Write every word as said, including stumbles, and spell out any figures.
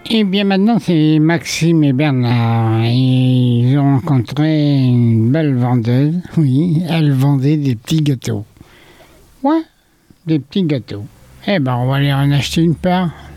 Et bien maintenant, c'est Maxime et Bernard. Ils ont rencontré une belle vendeuse. Oui, elle vendait des petits gâteaux. Ouais, des petits gâteaux. Eh ben, on va aller en acheter une part.